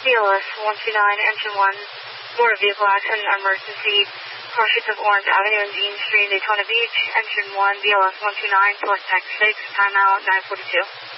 BLS 129, engine 1, motor vehicle accident, emergency, pursuit of Orange Avenue and Dean Street, Daytona Beach, engine 1, BLS 129, select taxi 6, timeout 9:42.